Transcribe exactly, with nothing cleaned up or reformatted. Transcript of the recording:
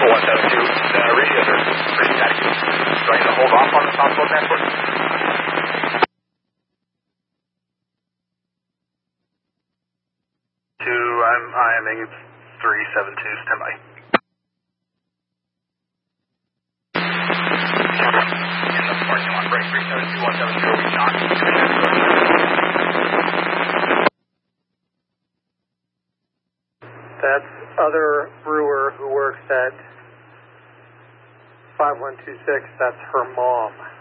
one seven two, the radios are pretty static. Do I need to hold off on the South Flow transport? Two, I'm IMing three seven two, standby. In the parking lot, break three seven two one seven two, we not. That's other brewer who works at five one two six, that's her mom.